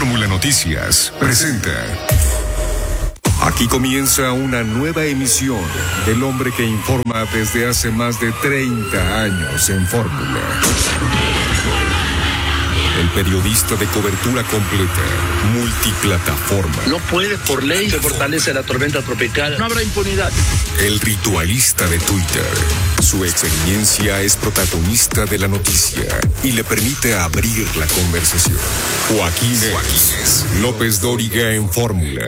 Fórmula Noticias presenta. Aquí comienza una nueva emisión del hombre que informa desde hace más de 30 años en Fórmula. El periodista de cobertura completa, multiplataforma. No puede, por ley, se fortalece la tormenta tropical. No habrá impunidad. El ritualista de Twitter. Su experiencia es protagonista de la noticia y le permite abrir la conversación. Joaquín López Dóriga en Fórmula.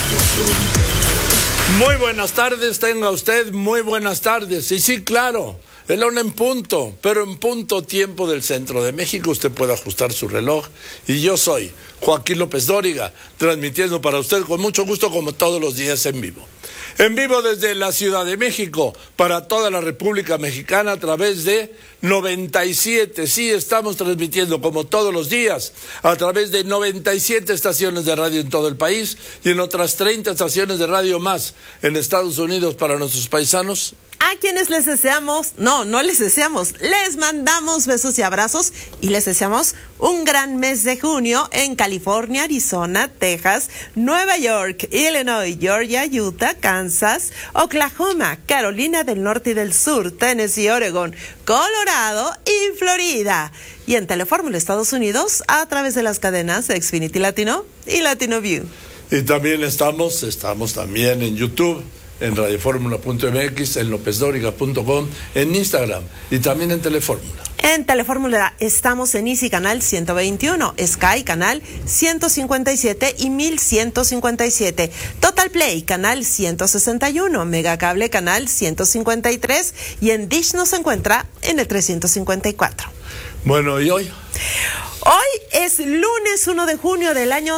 Muy buenas tardes, tenga usted muy buenas tardes. Y sí, claro, el hora en punto, pero en punto tiempo del centro de México. Usted puede ajustar su reloj. Y yo soy Joaquín López Dóriga, transmitiendo para usted con mucho gusto como todos los días en vivo. En vivo desde la Ciudad de México, para toda la República Mexicana a través de 97. Sí, estamos transmitiendo como todos los días a través de 97 estaciones de radio en todo el país y en otras 30 estaciones de radio más en Estados Unidos para nuestros paisanos. A quienes les deseamos, no les deseamos, les mandamos besos y abrazos y les deseamos un gran mes de junio en California, Arizona, Texas, Nueva York, Illinois, Georgia, Utah, Kansas, Oklahoma, Carolina del Norte y del Sur, Tennessee, Oregon, Colorado y Florida. Y en Telefórmula Estados Unidos a través de las cadenas de Xfinity Latino y Latino View. Y también estamos también en YouTube, en radioformula.mx, en lopezdoriga.com, en Instagram y también en Telefórmula. En Telefórmula estamos en Easy Canal 121, Sky Canal 157 y 1157, Total Play Canal 161, Megacable Canal 153 y en Dish nos encuentra en el 354. Bueno, ¿y hoy? Hoy es lunes 1 de junio del año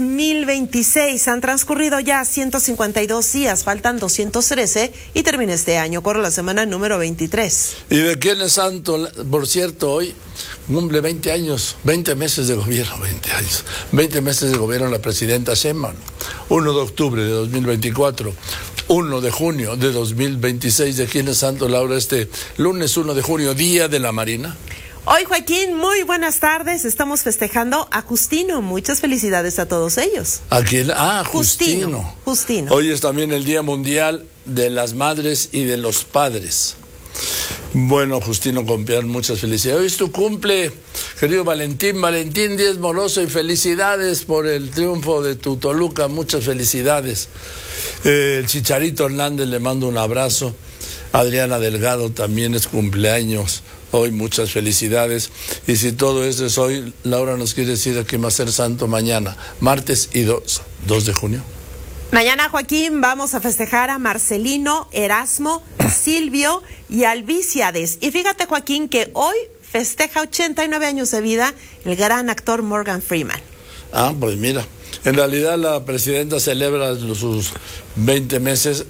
2026. Han transcurrido ya 152 días, faltan 213 y termina este año. Corre la semana número 23. ¿Y de quién es santo? Por cierto, hoy cumple 20 años, 20 meses de gobierno, 20 meses de gobierno la presidenta Sheinbaum. 1 de octubre de 2024. 1 de junio de 2026. ¿De quién es santo, Laura, este lunes 1 de junio, Día de la Marina? Hoy, Joaquín, muy buenas tardes. Estamos festejando a Justino. Muchas felicidades a todos ellos. ¿A quién? Ah, Justino. Hoy es también el Día Mundial de las Madres y de los Padres. Bueno, Justino Compián, muchas felicidades. Hoy es tu cumple, querido Valentín Díez Moroso, y felicidades por el triunfo de tu Toluca. Muchas felicidades. El Chicharito Hernández, le mando un abrazo. Adriana Delgado también es cumpleaños. Hoy muchas felicidades. Y si todo eso es hoy, Laura nos quiere decir a quién va a ser santo mañana, martes y 2 de junio. Mañana, Joaquín, vamos a festejar a Marcelino, Erasmo, Silvio y Albíciades. Y fíjate, Joaquín, que hoy festeja 89 años de vida el gran actor Morgan Freeman. Ah, pues mira, en realidad la presidenta celebra sus 20 meses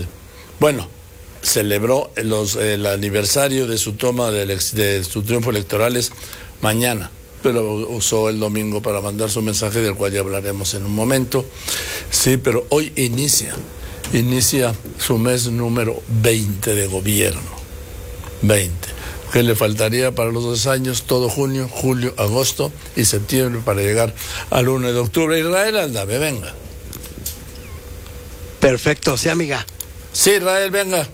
celebró el aniversario de su toma de su triunfo electoral es mañana, pero usó el domingo para mandar su mensaje, del cual ya hablaremos en un momento. Sí, pero hoy inicia su mes número 20 de gobierno. 20. ¿Qué le faltaría para los 2 años? Todo junio, julio, agosto y septiembre para llegar al 1 de octubre. Israel, ándame, venga. Perfecto, sí, amiga. Sí, Israel, venga.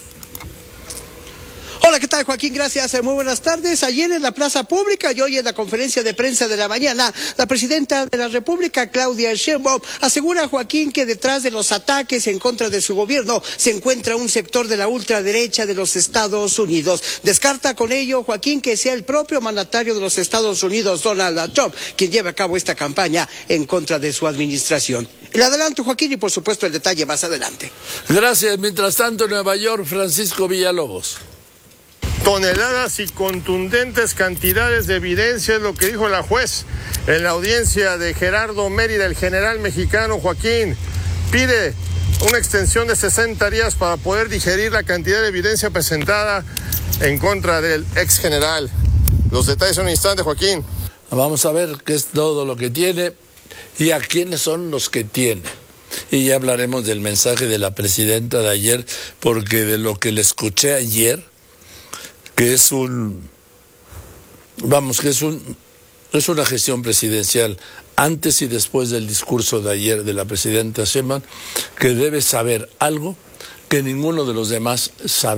Hola, ¿qué tal, Joaquín? Gracias, muy buenas tardes. Ayer en la Plaza Pública y hoy en la conferencia de prensa de la mañana, la presidenta de la República, Claudia Sheinbaum, asegura, Joaquín, que detrás de los ataques en contra de su gobierno se encuentra un sector de la ultraderecha de los Estados Unidos. Descarta con ello, Joaquín, que sea el propio mandatario de los Estados Unidos, Donald Trump, quien lleve a cabo esta campaña en contra de su administración. El adelanto, Joaquín, y por supuesto el detalle más adelante. Gracias. Mientras tanto, en Nueva York, Francisco Villalobos. Toneladas y contundentes cantidades de evidencia es lo que dijo la juez en la audiencia de Gerardo Mérida. El general mexicano Joaquín pide una extensión de 60 días para poder digerir la cantidad de evidencia presentada en contra del ex general. Los detalles en un instante, Joaquín. Vamos a ver qué es todo lo que tiene y a quiénes son los que tiene. Y ya hablaremos del mensaje de la presidenta de ayer, porque de lo que le escuché ayer, que es un es una gestión presidencial antes y después del discurso de ayer de la presidenta Sheinbaum, que debe saber algo que ninguno de los demás sabe.